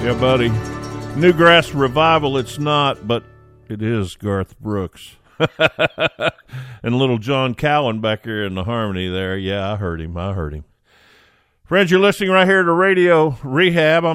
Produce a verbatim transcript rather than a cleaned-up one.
Yeah, buddy. Newgrass Revival, it's not, but it is Garth Brooks. And little John Cowan back here in the harmony there. Yeah, I heard him. I heard him. Friends, you're listening right here to Radio Rehab. I'm